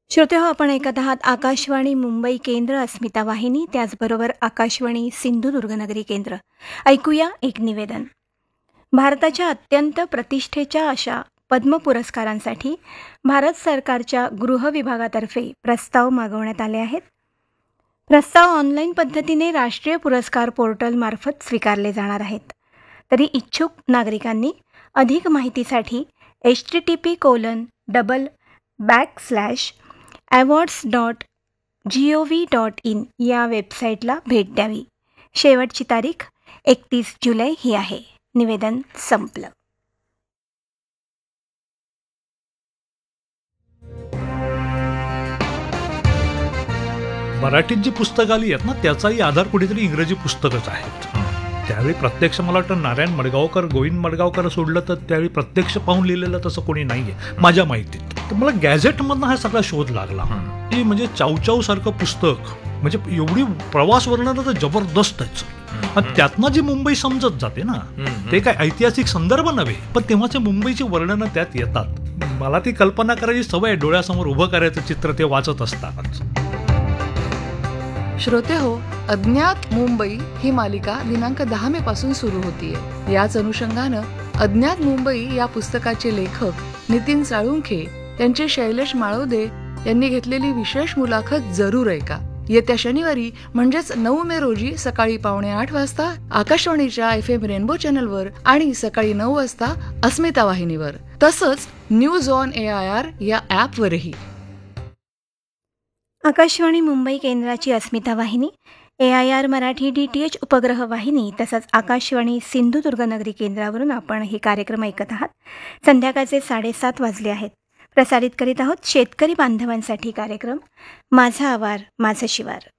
श्रोते हो, आपण ऐकत आहात आकाशवाणी मुंबई केंद्र, अस्मिता वाहिनी, त्याचबरोबर आकाशवाणी सिंधुदुर्ग नगरी केंद्र. ऐकूया एक निवेदन. भारताच्या अत्यंत प्रतिष्ठेच्या अशा पद्म पुरस्कारांसाठी भारत सरकारच्या गृह विभागातर्फे प्रस्ताव मागवण्यात आले आहेत. प्रस्ताव ऑनलाईन पद्धतीने राष्ट्रीय पुरस्कार पोर्टलमार्फत स्वीकारले जाणार आहेत. तरी इच्छुक नागरिकांनी अधिक माहितीसाठी http://awards.gov.in या वेबसाईटला भेट द्यावी. शेवटची तारीख 31 जुलै ही आहे. निवेदन संपलं. मराठीत जी पुस्तकं आली आहेत ना, त्याचाही आधार कुठेतरी इंग्रजी पुस्तकच आहेत. त्यावेळी प्रत्यक्ष मला वाटतं नारायण मडगावकर, गोविंद मडगावकर सोडलं तर त्यावेळी प्रत्यक्ष पाहून लिहिलेलं तसं कोणी नाहीये माझ्या माहितीत. तर मला गॅझेटमधनं हा सगळा शोध लागला की म्हणजे चावचाव सारखं पुस्तक, म्हणजे एवढी प्रवास वर्णन तर जबरदस्त आहे. आणि त्यातनं जी मुंबई समजत जाते ना, ते काय ऐतिहासिक संदर्भ नव्हे, पण तेव्हाचे मुंबईची वर्णनं त्यात येतात. मला ती कल्पना करायची सवय, डोळ्यासमोर उभं करायचं चित्र ते वाचत असतानाच. श्रोते हो, अज्ञात मुंबई ही मालिका दिनांक 10 मे पासून सुरू होतीये. याच अनुषंगानं अज्ञात मुंबई या पुस्तकाचे लेखक नितीन साळुंखे यांचे शैलेश माळवदे यांनी घेतलेली विशेष मुलाखत जरूर ऐका. येत्या शनिवारी म्हणजेच 9 मे रोजी सकाळी 7:45 वाजता आकाशवाणीच्या FM रेनबो चॅनलवर आणि सकाळी 9 वाजता अस्मिता वाहिनीवर, तसंच न्यूज ऑन AIR या ॲपवरही. आकाशवाणी मुंबई केंद्राची अस्मिता वाहिनी, AIR मराठी DTH उपग्रह वाहिनी तसंच आकाशवाणी सिंधुदुर्ग नगरी केंद्रावरून आपण हे कार्यक्रम ऐकत आहात. संध्याकाळचे 7:30 वाजले आहेत. प्रसारित करीत आहोत शेतकरी बांधवांसाठी कार्यक्रम माझा आवार माझं शिवार.